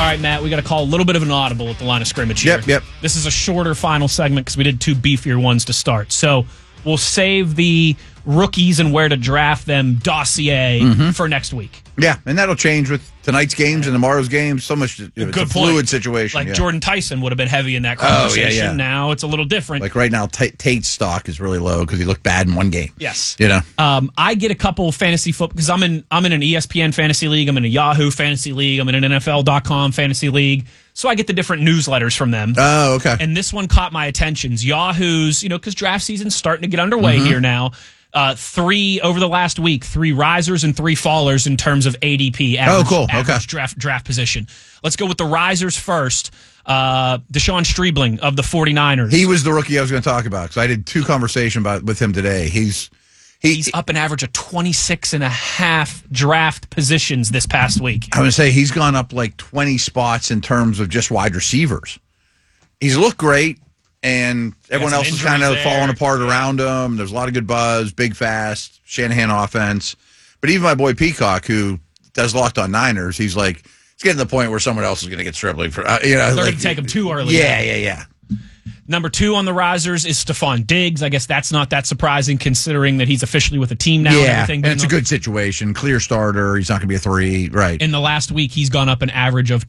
right, Matt, we got to call a little bit of an audible at the line of scrimmage here. Yep. This is a shorter final segment because we did 2 beefier ones to start. So we'll save the rookies and where to draft them dossier for next week. Yeah, and that'll change with tonight's games and tomorrow's games. So much. It's a fluid situation. Like Jordan Tyson would have been heavy in that conversation. Yeah. Now it's a little different. Like right now, Tate's stock is really low because he looked bad in one game. Yes. I get a couple fantasy football because I'm in an ESPN fantasy league. I'm in a Yahoo fantasy league. I'm in an NFL.com fantasy league. So I get the different newsletters from them. Oh, okay. And this one caught my attention. Yahoo's, because draft season's starting to get underway here now. 3 over the last week, 3 risers and 3 fallers in terms of ADP. Average draft position. Let's go with the risers first. Deshaun Streebling of the 49ers. He was the rookie I was going to talk about because I did 2 conversations with him today. He's up an average of 26 and a half draft positions this past week. I would say he's gone up like 20 spots in terms of just wide receivers. He's looked great. And everyone else is kind of falling apart around him. There's a lot of good buzz, big, fast, Shanahan offense. But even my boy Peacock, who does Locked On Niners, he's like, it's getting to the point where someone else is going to get Stribling for, They're going to take him too early. Yeah. Number 2 on the risers is Stephon Diggs. I guess that's not that surprising considering that he's officially with a team now. Yeah, and it's a good situation. Clear starter. He's not going to be a 3. Right. In the last week, he's gone up an average of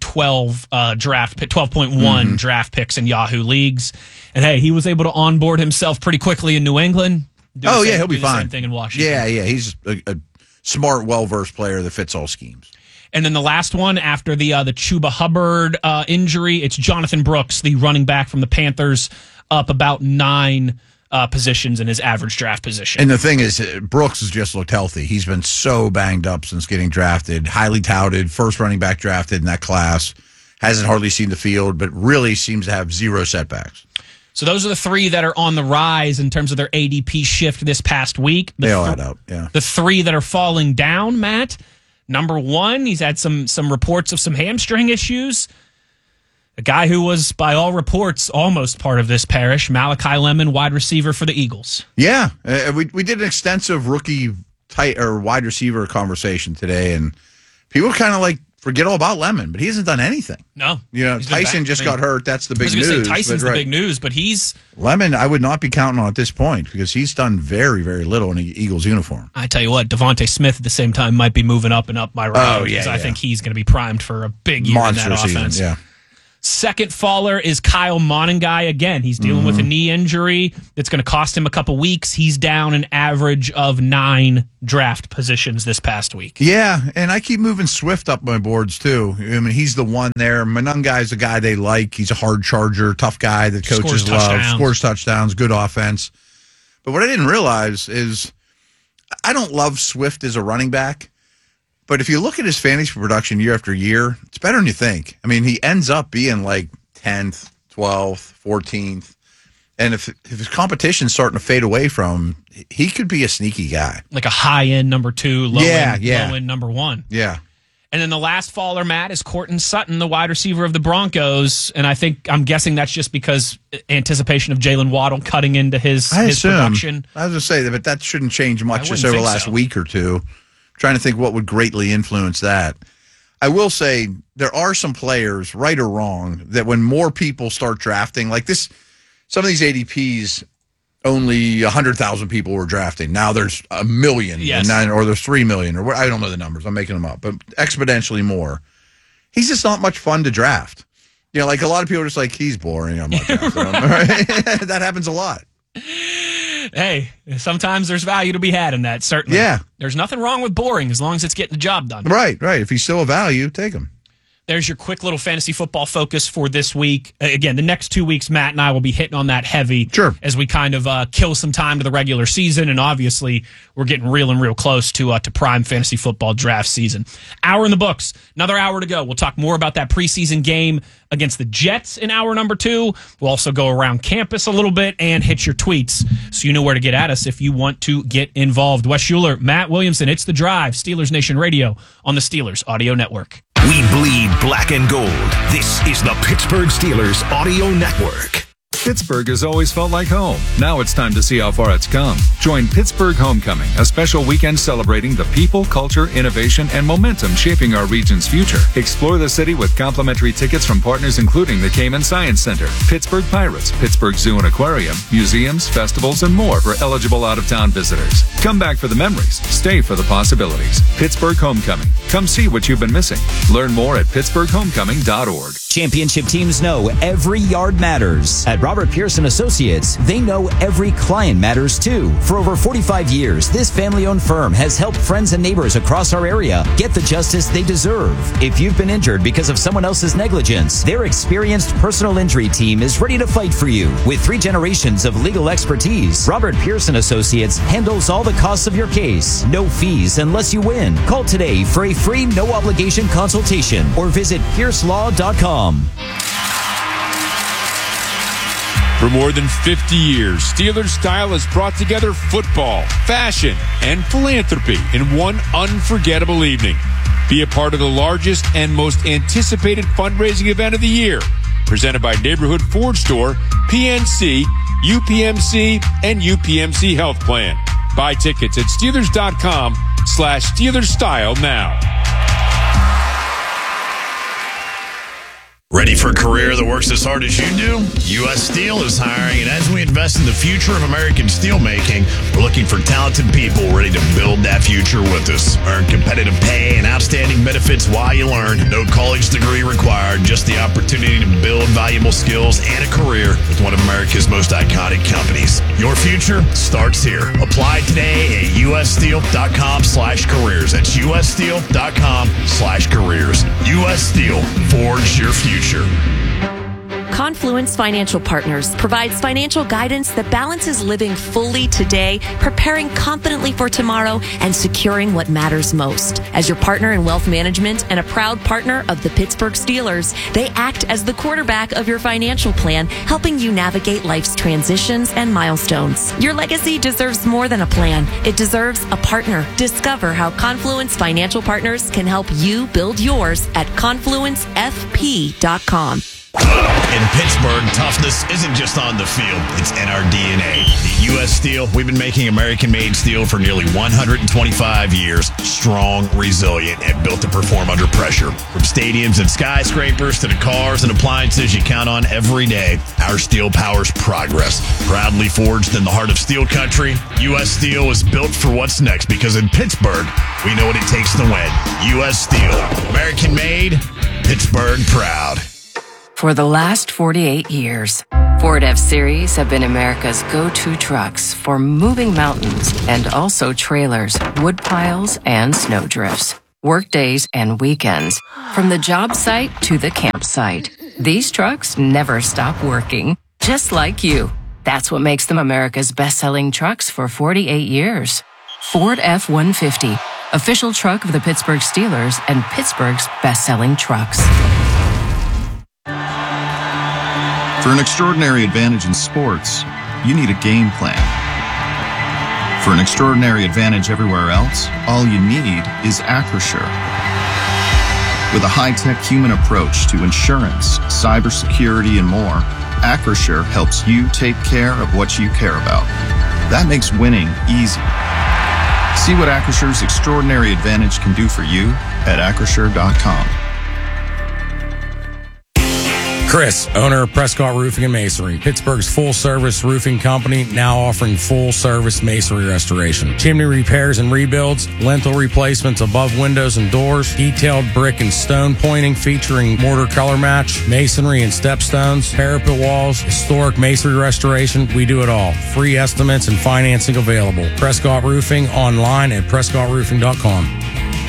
12.1 draft picks in Yahoo leagues. And hey, he was able to onboard himself pretty quickly in New England. He'll be fine. Same thing in Washington. Yeah. He's a smart, well-versed player that fits all schemes. And then the last one after the Chuba Hubbard injury, it's Jonathan Brooks, the running back from the Panthers, up about 9 positions in his average draft position. And the thing is, Brooks has just looked healthy. He's been so banged up since getting drafted, highly touted, first running back drafted in that class, hasn't hardly seen the field, but really seems to have 0 setbacks. So those are the 3 that are on the rise in terms of their ADP shift this past week. They all add up, yeah. The 3 that are falling down, Matt. Number 1, he's had some reports of some hamstring issues. A guy who was, by all reports, almost part of this parish, Malachi Lemon, wide receiver for the Eagles. Yeah, we did an extensive rookie wide receiver conversation today, and people kind of like forget all about Lemon, but he hasn't done anything. No. Tyson just got hurt. That's the big news. I was going to say Tyson's the big news, but Lemon, I would not be counting on at this point because he's done very, very little in an Eagles uniform. I tell you what, Devontae Smith at the same time might be moving up and up my road. Because I think he's going to be primed for a big year in that offense. Season, yeah. Second faller is Kyle Monangai. Again, he's dealing with a knee injury that's going to cost him a couple weeks. He's down an average of 9 draft positions this past week. Yeah, and I keep moving Swift up my boards, too. I mean, he's the one there. Monangai's a guy they like. He's a hard charger, tough guy that coaches love. Scores touchdowns, good offense. But what I didn't realize is I don't love Swift as a running back. But if you look at his fantasy production year after year, it's better than you think. I mean, he ends up being like 10th, 12th, 14th. And if his competition's starting to fade away from him, he could be a sneaky guy. Like a high-end number 2, low-end number 1. Yeah. And then the last faller, Matt, is Courtland Sutton, the wide receiver of the Broncos. And I'm guessing that's just because anticipation of Jalen Waddle cutting into his production. I was going to say that, but that shouldn't change much just over the last week or two. Trying to think what would greatly influence that. I will say there are some players, right or wrong, that when more people start drafting, like this, some of these ADPs, only 100,000 people were drafting. Now there's 1 million, or there's 3 million, or I don't know the numbers. I'm making them up, but exponentially more. He's just not much fun to draft. Like a lot of people are just like, he's boring. I'm not drafting him. Right? That happens a lot. Hey, sometimes there's value to be had in that, certainly. Yeah. There's nothing wrong with boring as long as it's getting the job done. Right. If he's still a value, take him. There's your quick little fantasy football focus for this week. Again, the next 2 weeks, Matt and I will be hitting on that heavy as we kind of kill some time to the regular season. And obviously, we're getting real close to prime fantasy football draft season. Hour in the books. Another hour to go. We'll talk more about that preseason game against the Jets in hour number 2. We'll also go around campus a little bit and hit your tweets so you know where to get at us if you want to get involved. Wes Schuler, Matt Williamson, it's The Drive, Steelers Nation Radio on the Steelers Audio Network. We bleed black and gold. This is the Pittsburgh Steelers Audio Network. Pittsburgh has always felt like home. Now it's time to see how far it's come. Join Pittsburgh Homecoming, a special weekend celebrating the people, culture, innovation, and momentum shaping our region's future. Explore the city with complimentary tickets from partners including the Cayman Science Center, Pittsburgh Pirates, Pittsburgh Zoo and Aquarium, museums, festivals, and more for eligible out-of-town visitors. Come back for the memories. Stay for the possibilities. Pittsburgh Homecoming. Come see what you've been missing. Learn more at pittsburghhomecoming.org. Championship teams know every yard matters. At Robert Pearson Associates, they know every client matters too. For over 45 years, this family-owned firm has helped friends and neighbors across our area get the justice they deserve. If you've been injured because of someone else's negligence, their experienced personal injury team is ready to fight for you. With 3 generations of legal expertise, Robert Pearson Associates handles all the costs of your case. No fees unless you win. Call today for a free no-obligation consultation or visit piercelaw.com. For more than 50 years, Steelers Style has brought together football, fashion, and philanthropy in one unforgettable evening. Be a part of the largest and most anticipated fundraising event of the year, presented by Neighborhood Ford Store, PNC, UPMC, and UPMC Health Plan. Buy tickets at Steelers.com/SteelersStyle now. Ready for a career that works as hard as you do? U.S. Steel is hiring, and as we invest in the future of American steelmaking, we're looking for talented people ready to build that future with us. Earn competitive pay and outstanding benefits while you learn. No college degree required, just the opportunity to build valuable skills and a career with one of America's most iconic companies. Your future starts here. Apply today at ussteel.com/careers. That's ussteel.com/careers. U.S. Steel, forge your future. Confluence Financial Partners provides financial guidance that balances living fully today, preparing confidently for tomorrow, and securing what matters most. As your partner in wealth management and a proud partner of the Pittsburgh Steelers, they act as the quarterback of your financial plan, helping you navigate life's transitions and milestones. Your legacy deserves more than a plan. It deserves a partner. Discover how Confluence Financial Partners can help you build yours at confluencefp.com. In Pittsburgh, toughness isn't just on the field, it's in our DNA. At U.S. Steel, we've been making American-made steel for nearly 125 years, strong, resilient, and built to perform under pressure. From stadiums and skyscrapers to the cars and appliances you count on every day, our steel powers progress. Proudly forged in the heart of steel country, U.S. Steel is built for what's next because in Pittsburgh, we know what it takes to win. U.S. Steel, American-made, Pittsburgh proud. For the last 48 years, Ford F-Series have been America's go-to trucks for moving mountains and also trailers, wood piles, and snow drifts. Work days and weekends, from the job site to the campsite. These trucks never stop working, just like you. That's what makes them America's best-selling trucks for 48 years. Ford F-150, official truck of the Pittsburgh Steelers and Pittsburgh's best-selling trucks. For an extraordinary advantage in sports, you need a game plan. For an extraordinary advantage everywhere else, all you need is Acrisure. With a high-tech human approach to insurance, cybersecurity, and more, Acrisure helps you take care of what you care about. That makes winning easy. See what Acrisure's extraordinary advantage can do for you at Acrisure.com. Chris, owner of Prescott Roofing and Masonry, Pittsburgh's full-service roofing company, now offering full-service masonry restoration. Chimney repairs and rebuilds, lintel replacements above windows and doors, detailed brick and stone pointing featuring mortar color match, masonry and stepstones, parapet walls, historic masonry restoration. We do it all. Free estimates and financing available. Prescott Roofing online at PrescottRoofing.com.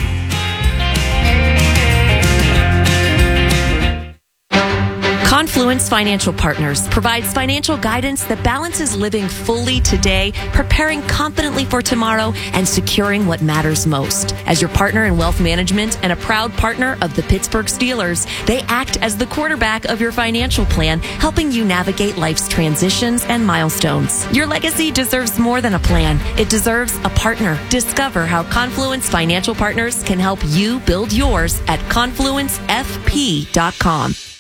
Confluence Financial Partners provides financial guidance that balances living fully today, preparing confidently for tomorrow, and securing what matters most. As your partner in wealth management and a proud partner of the Pittsburgh Steelers, they act as the quarterback of your financial plan, helping you navigate life's transitions and milestones. Your legacy deserves more than a plan. It deserves a partner. Discover how Confluence Financial Partners can help you build yours at confluencefp.com.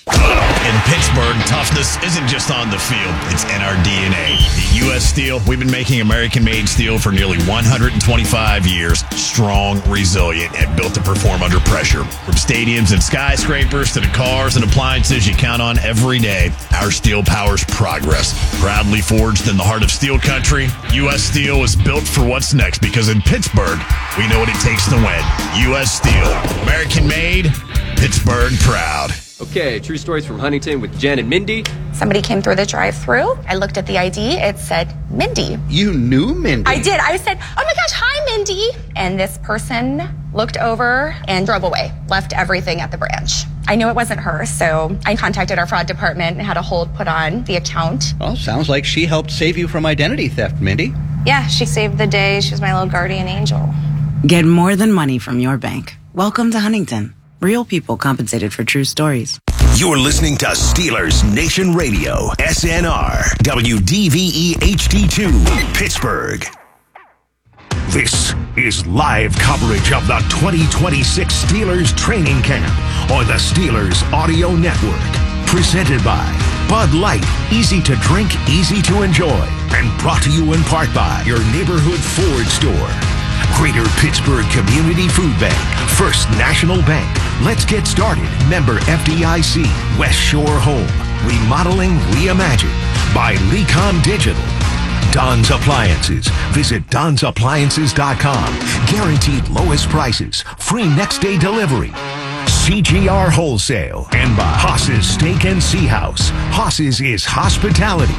In Pittsburgh, toughness isn't just on the field, it's in our DNA. At U.S. Steel, we've been making American-made steel for nearly 125 years. Strong, resilient, and built to perform under pressure. From stadiums and skyscrapers to the cars and appliances you count on every day, our steel powers progress. Proudly forged in the heart of steel country, U.S. Steel is built for what's next because in Pittsburgh, we know what it takes to win. U.S. Steel, American-made, Pittsburgh proud. Okay, true stories from Huntington with Jen and Mindy. Somebody came through the drive-thru. I looked at the ID. It said Mindy. You knew Mindy? I did. I said, oh my gosh, hi, Mindy. And this person looked over and drove away, left everything at the branch. I knew it wasn't her, so I contacted our fraud department and had a hold put on the account. Well, sounds like she helped save you from identity theft, Mindy. Yeah, she saved the day. She was my little guardian angel. Get more than money from your bank. Welcome to Huntington. Real people compensated for true stories. You're listening to Steelers Nation Radio, SNR, WDVE HD2, Pittsburgh. This is live coverage of the 2026 Steelers training camp on the Steelers Audio Network. Presented by Bud Light, easy to drink, easy to enjoy. And brought to you in part by your neighborhood Ford store. Greater Pittsburgh Community Food Bank, First National Bank. Let's get started. Member FDIC, West Shore Home. Remodeling Reimagined by Lecom Digital. Don's Appliances. Visit Don'sAppliances.com. Guaranteed lowest prices. Free next day delivery. CGR Wholesale. And by Haas's Steak and Sea House. Haas's is hospitality.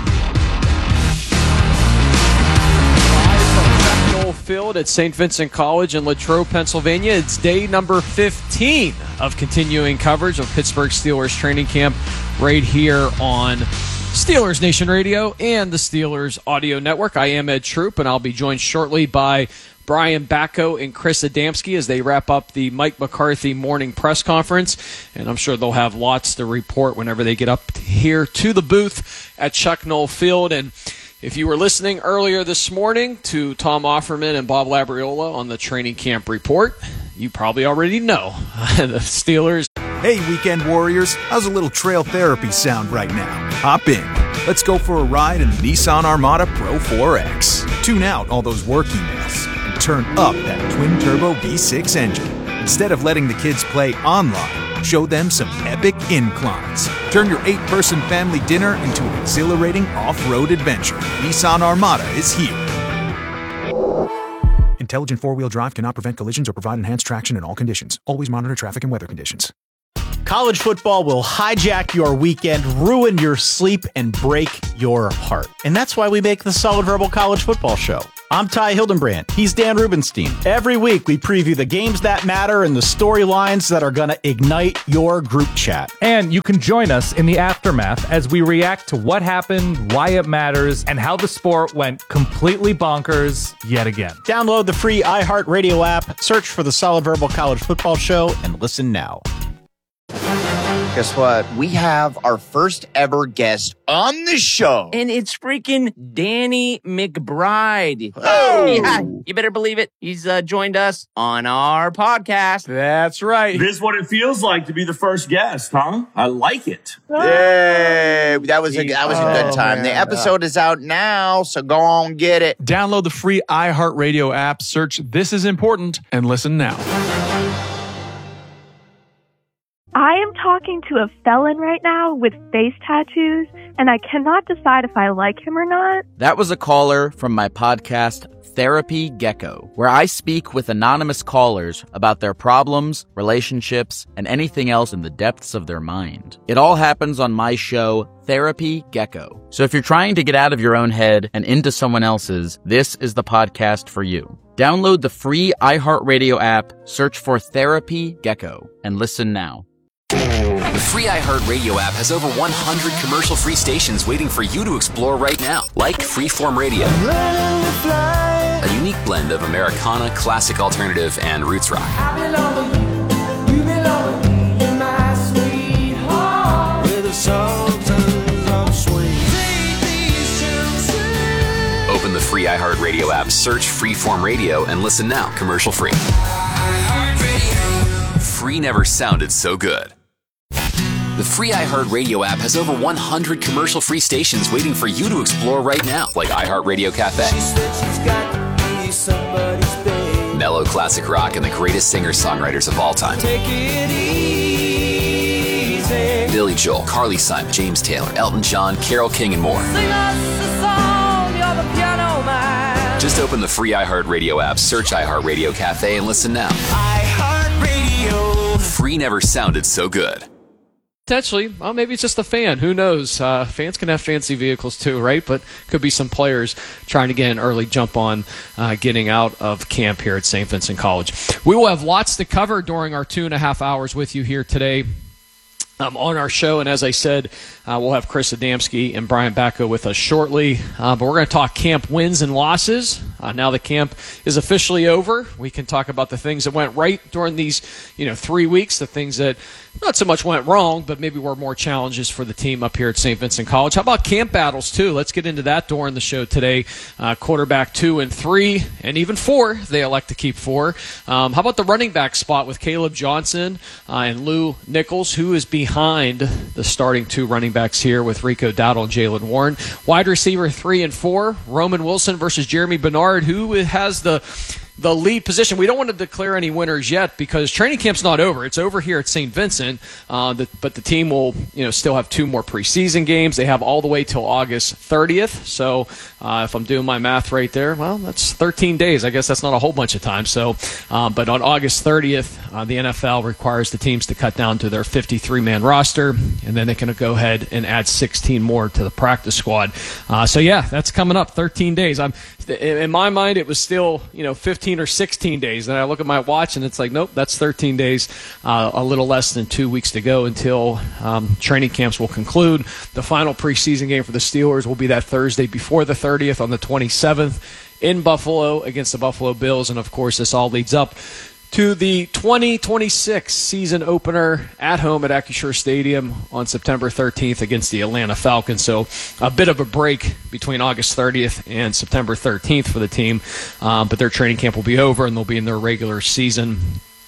Field at St. Vincent College in Latrobe, Pennsylvania. It's day number 15 of continuing coverage of Pittsburgh Steelers training camp right here on Steelers Nation Radio and the Steelers Audio Network. I am Ed Troop, and I'll be joined shortly by Brian Bacco and Chris Adamski as they wrap up the Mike McCarthy morning press conference. And I'm sure they'll have lots to report whenever they get up here to the booth at Chuck Noll Field. And if you were listening earlier this morning to Tom Offerman and Bob Labriola on the training camp report, you probably already know the Steelers. Hey, weekend warriors, how's a little trail therapy sound right now? Hop in. Let's go for a ride in the Nissan Armada Pro 4X. Tune out all those work emails and turn up that twin-turbo V6 engine. Instead of letting the kids play online, show them some epic inclines. Turn your 8-person family dinner into an exhilarating off-road adventure. Nissan Armada is here. Intelligent four-wheel drive cannot prevent collisions or provide enhanced traction in all conditions. Always monitor traffic and weather conditions. College football will hijack your weekend, ruin your sleep, and break your heart. And that's why we make the Solid Verbal College Football Show. I'm Ty Hildenbrand. He's Dan Rubenstein. Every week, we preview the games that matter and the storylines that are going to ignite your group chat. And you can join us in the aftermath as we react to what happened, why it matters, and how the sport went completely bonkers yet again. Download the free iHeartRadio app, search for the Solid Verbal College Football Show, and listen now. Guess what? We have our first ever guest on the show. And it's freaking Danny McBride. Oh! Yeah, you better believe it. He's joined us on our podcast. That's right. This is what it feels like to be the first guest, huh? I like it. Yay! That was a good time. Man. The episode is out now, so go on get it. Download the free iHeartRadio app, search This Is Important, and listen now. I am talking to a felon right now with face tattoos, and I cannot decide if I like him or not. That was a caller from my podcast, Therapy Gecko, where I speak with anonymous callers about their problems, relationships, and anything else in the depths of their mind. It all happens on my show, Therapy Gecko. So if you're trying to get out of your own head and into someone else's, this is the podcast for you. Download the free iHeartRadio app, search for Therapy Gecko, and listen now. The free iHeartRadio app has over 100 commercial-free stations waiting for you to explore right now, like Freeform Radio, a unique blend of Americana, classic alternative, and roots rock. Open the free iHeartRadio app, search Freeform Radio, and listen now, commercial-free. Free never sounded so good. The free iHeartRadio app has over 100 commercial-free stations waiting for you to explore right now, like iHeartRadio Cafe, mellow classic rock, and the greatest singers-songwriters of all time. Take it easy. Billy Joel, Carly Simon, James Taylor, Elton John, Carole King, and more. Sing us a song, you're the piano man. Just open the free iHeartRadio app, search iHeartRadio Cafe, and listen now. iHeartRadio. Free never sounded so good. Potentially, well, maybe it's just a fan. Who knows? Fans can have fancy vehicles too, right? But could be some players trying to get an early jump on getting out of camp here at St. Vincent College. We will have lots to cover during our 2.5 hours with you here today on our show. And as I said, we'll have Chris Adamski and Brian Bacco with us shortly. But we're going to talk camp wins and losses. Now the camp is officially over. We can talk about the things that went right during these 3 weeks, the things that not so much went wrong, but maybe were more challenges for the team up here at St. Vincent College. How about camp battles, too? Let's get into that during the show today. Quarterback 2 and 3, and even 4. They elect to keep 4. How about the running back spot with Caleb Johnson and Lou Nichols, who is behind the starting 2 running backs here with Rico Dowdle and Jalen Warren. Wide receiver 3 and 4, Roman Wilson versus Jeremy Bernard, who has the lead position. We don't want to declare any winners yet because training camp's not over. It's over here at St. Vincent, but the team will still have 2 more preseason games. They have all the way till August 30th. So if I'm doing my math right there, well, that's 13 days. I guess that's not a whole bunch of time. So, but on August 30th, the NFL requires the teams to cut down to their 53-man roster, and then they can go ahead and add 16 more to the practice squad. So yeah, that's coming up. 13 days. In my mind, it was still 15 or 16 days. And I look at my watch and it's like, nope, that's 13 days, a little less than 2 weeks to go until training camps will conclude. The final preseason game for the Steelers will be that Thursday before the 30th on the 27th in Buffalo against the Buffalo Bills. And, of course, this all leads up to the 2026 season opener at home at Acrisure Stadium on September 13th against the Atlanta Falcons. So a bit of a break between August 30th and September 13th for the team. But their training camp will be over, and they'll be in their regular season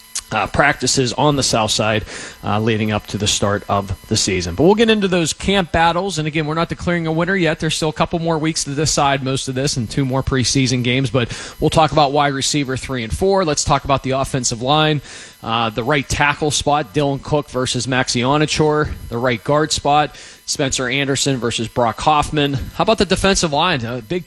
practices on the south side leading up to the start of the season. But we'll get into those camp battles. And again, we're not declaring a winner yet. There's still a couple more weeks to decide most of this and 2 more preseason games. But we'll talk about wide receiver 3 and 4. Let's talk about the offensive line. The right tackle spot, Dylan Cook versus Maxi Onachor. The right guard spot, Spencer Anderson versus Brock Hoffman. How about the defensive line? A big